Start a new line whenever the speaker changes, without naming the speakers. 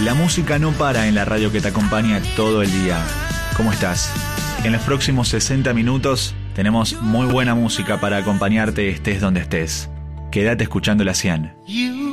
La música no para en la radio que te acompaña todo el día. ¿Cómo estás? En los próximos 60 minutos tenemos muy buena música para acompañarte estés donde estés. Quédate escuchando la 100.